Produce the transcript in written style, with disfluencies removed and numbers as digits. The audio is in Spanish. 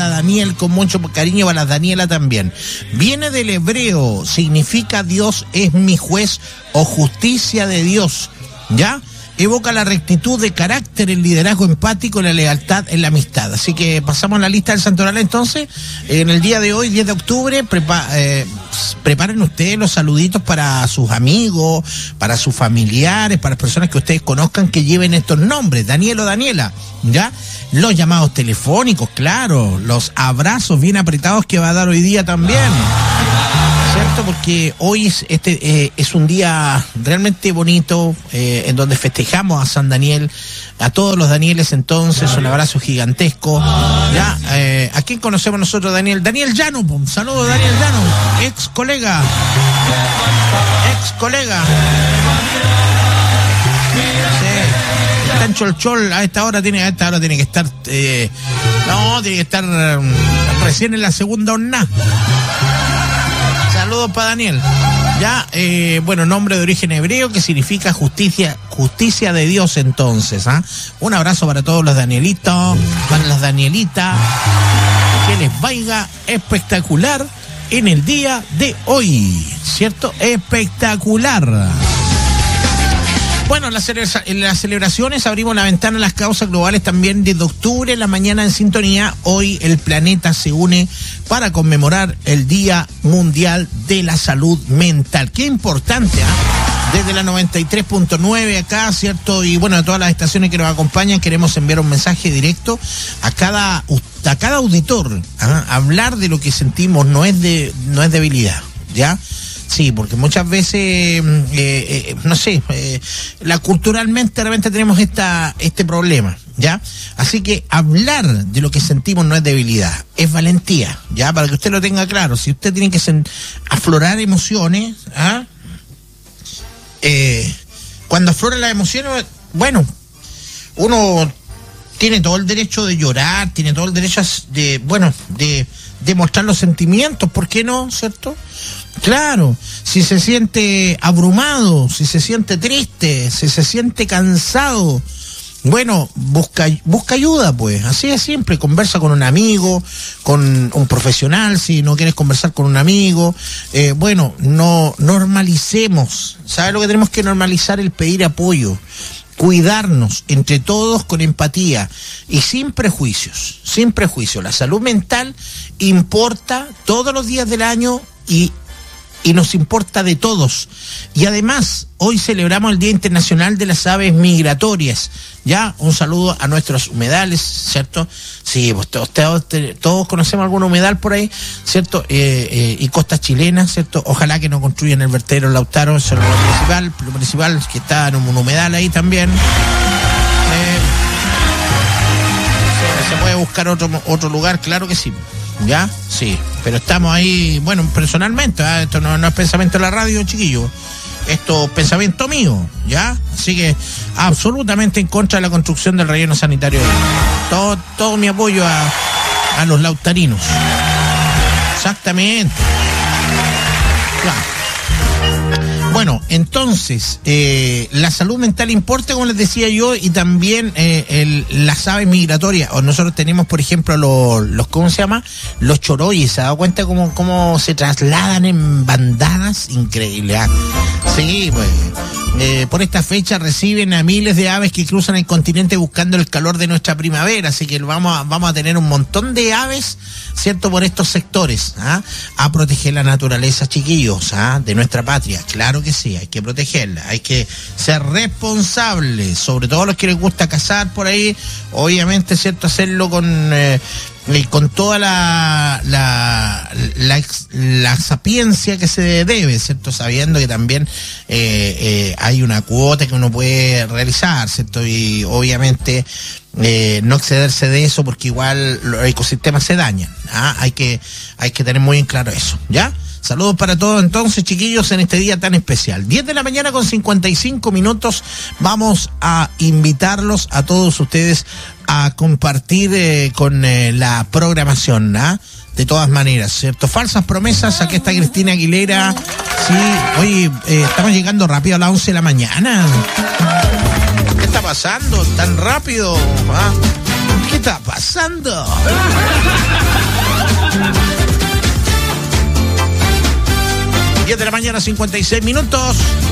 para Daniel con mucho cariño, para Daniela también. Viene del hebreo, significa Dios es mi juez o justicia de Dios, ¿ya? Evoca la rectitud de carácter, el liderazgo empático, la lealtad en la amistad. Así que pasamos a la lista del santoral entonces. En el día de hoy, 10 de octubre, preparen ustedes los saluditos para sus amigos, para sus familiares, para las personas que ustedes conozcan que lleven estos nombres, Daniel o Daniela, ¿ya? Los llamados telefónicos, claro, los abrazos bien apretados que va a dar hoy día también, ¿cierto? Porque hoy es un día realmente bonito, en donde festejamos a San Daniel, a todos los Danieles entonces, un abrazo gigantesco, ¿ya? ¿A quién conocemos nosotros, Daniel? Daniel Llano, un saludo, Daniel Llano, ex colega. Sí, está en Cholchol, a esta hora tiene que estar, tiene que estar recién en la segunda hornada. Saludos para Daniel. Ya, bueno, nombre de origen hebreo que significa justicia de Dios entonces, ¿ah? Un abrazo para todos los Danielitos, para las Danielitas, que les vaya espectacular en el día de hoy, ¿cierto? Espectacular. Bueno, en las celebraciones abrimos la ventana a las causas globales también desde octubre, en la mañana en sintonía. Hoy el planeta se une para conmemorar el Día Mundial de la Salud Mental. Qué importante, ¿eh? Desde la 93.9 acá, ¿cierto? Y bueno, a todas las estaciones que nos acompañan, queremos enviar un mensaje directo a cada auditor, ¿eh? Hablar de lo que sentimos no es debilidad, ¿ya? Sí, porque muchas veces, culturalmente realmente tenemos este problema, ¿ya? Así que hablar de lo que sentimos no es debilidad, es valentía, ¿ya? Para que usted lo tenga claro, si usted tiene que aflorar emociones, ¿ah? Cuando afloran las emociones, bueno, uno tiene todo el derecho de llorar, tiene todo el derecho de mostrar los sentimientos, ¿por qué no? ¿Cierto? Claro, si se siente abrumado, si se siente triste, si se siente cansado, bueno, busca ayuda, pues, así de simple. Conversa con un amigo, con un profesional, si no quieres conversar con un amigo. Bueno, no normalicemos, ¿sabes lo que tenemos que normalizar? El pedir apoyo, cuidarnos entre todos con empatía y sin prejuicios, sin prejuicios. La salud mental importa todos los días del año y nos importa de todos. Y además, hoy celebramos el Día Internacional de las Aves Migratorias. Ya, un saludo a nuestros humedales, ¿cierto? Sí, pues todos conocemos algún humedal por ahí, ¿cierto? Y costas chilenas, ¿cierto? Ojalá que no construyan el vertedero Lautaro, eso es lo principal, que está en un humedal ahí también. Se puede buscar otro lugar, claro que sí. ¿Ya? Sí, pero estamos ahí, bueno, personalmente, ¿eh? Esto no es pensamiento de la radio, chiquillo, esto es pensamiento mío, ¿ya? Así que absolutamente en contra de la construcción del relleno sanitario. Todo mi apoyo a los lautarinos. Exactamente. Claro. Bueno, entonces, la salud mental importa, como les decía yo, y también las aves migratorias. O nosotros tenemos, por ejemplo, ¿cómo se llama? Los choroyes. ¿Se ha dado cuenta cómo se trasladan en bandadas? Increíble, ¿eh? Sí, pues. Por esta fecha reciben a miles de aves que cruzan el continente buscando el calor de nuestra primavera, así que vamos a tener un montón de aves, ¿cierto? Por estos sectores, ¿ah? A proteger la naturaleza, chiquillos, ¿ah? De nuestra patria, claro que sí, hay que protegerla, hay que ser responsables, sobre todo los que les gusta cazar por ahí, obviamente, ¿cierto? Hacerlo con toda la sapiencia que se debe, ¿cierto? Sabiendo que también hay una cuota que uno puede realizar, ¿cierto? Y obviamente no excederse de eso, porque igual los ecosistemas se dañan, ¿ah? Hay que tener muy en claro eso, ¿ya? Saludos para todos entonces, chiquillos, en este día tan especial. 10 de la mañana con 55 minutos. Vamos a invitarlos a todos ustedes a compartir con la programación, ¿ah? De todas maneras, ¿cierto? Falsas promesas, aquí está Cristina Aguilera. Sí, oye, estamos llegando rápido a las 11 de la mañana. ¿Qué está pasando tan rápido? ¿Ah? ¿Qué está pasando? 10 de la mañana, 56 minutos.